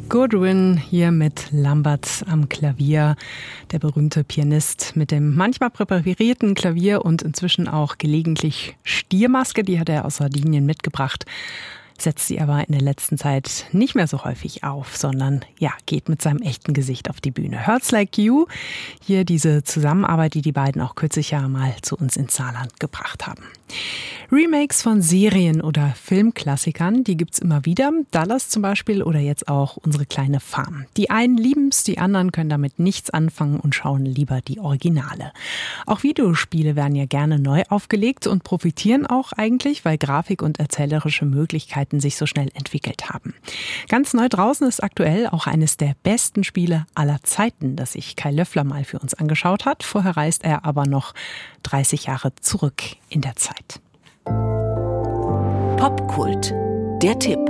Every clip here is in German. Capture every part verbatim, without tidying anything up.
Goodwin hier mit Lambert am Klavier, der berühmte Pianist mit dem manchmal präparierten Klavier und inzwischen auch gelegentlich Stiermaske, die hat er aus Sardinien mitgebracht. Setzt sie aber in der letzten Zeit nicht mehr so häufig auf, sondern ja, geht mit seinem echten Gesicht auf die Bühne. Hurts Like You, hier diese Zusammenarbeit, die die beiden auch kürzlich ja mal zu uns ins Saarland gebracht haben. Remakes von Serien- oder Filmklassikern, die gibt's immer wieder. Dallas zum Beispiel oder jetzt auch Unsere kleine Farm. Die einen lieben's, die anderen können damit nichts anfangen und schauen lieber die Originale. Auch Videospiele werden ja gerne neu aufgelegt und profitieren auch eigentlich, weil Grafik und erzählerische Möglichkeiten sich so schnell entwickelt haben. Ganz neu draußen ist aktuell auch eines der besten Spiele aller Zeiten, das sich Kai Löffler mal für uns angeschaut hat. Vorher reist er aber noch dreißig Jahre zurück in der Zeit. Popkult, der Tipp.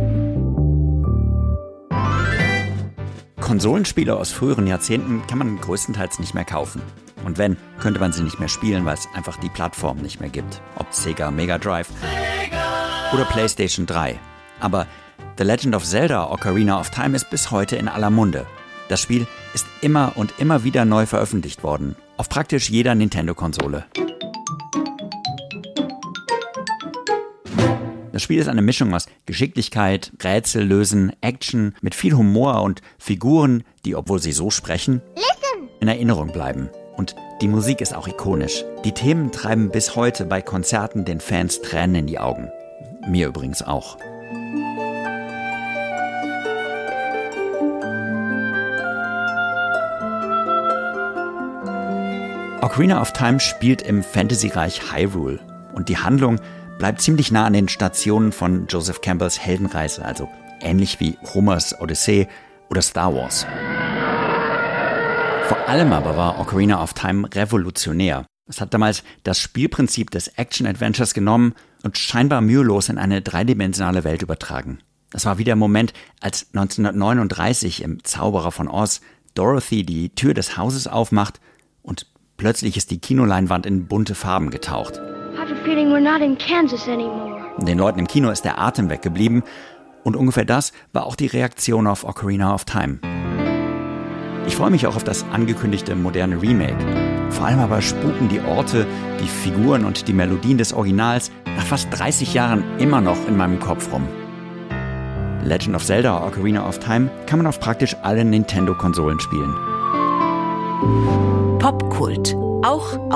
Konsolenspiele aus früheren Jahrzehnten kann man größtenteils nicht mehr kaufen. Und wenn, könnte man sie nicht mehr spielen, weil es einfach die Plattform nicht mehr gibt. Ob Sega Mega Drive oder PlayStation drei. Aber The Legend of Zelda Ocarina of Time ist bis heute in aller Munde. Das Spiel ist immer und immer wieder neu veröffentlicht worden. Auf praktisch jeder Nintendo-Konsole. Das Spiel ist eine Mischung aus Geschicklichkeit, Rätsel lösen, Action mit viel Humor und Figuren, die, obwohl sie so sprechen, in Erinnerung bleiben. Und die Musik ist auch ikonisch. Die Themen treiben bis heute bei Konzerten den Fans Tränen in die Augen. Mir übrigens auch. Ocarina of Time spielt im Fantasy-Reich Hyrule. Und die Handlung bleibt ziemlich nah an den Stationen von Joseph Campbells Heldenreise, also ähnlich wie Homers Odyssee oder Star Wars. Vor allem aber war Ocarina of Time revolutionär. Es hat damals das Spielprinzip des Action-Adventures genommen und scheinbar mühelos in eine dreidimensionale Welt übertragen. Das war wie der Moment, als neunzehnhundertneununddreißig im Zauberer von Oz Dorothy die Tür des Hauses aufmacht und plötzlich ist die Kinoleinwand in bunte Farben getaucht. Den Leuten im Kino ist der Atem weggeblieben und ungefähr das war auch die Reaktion auf Ocarina of Time. Ich freue mich auch auf das angekündigte moderne Remake. Vor allem aber spuken die Orte, die Figuren und die Melodien des Originals nach fast dreißig Jahren immer noch in meinem Kopf rum. Legend of Zelda Ocarina of Time kann man auf praktisch allen Nintendo-Konsolen spielen. Popkult, auch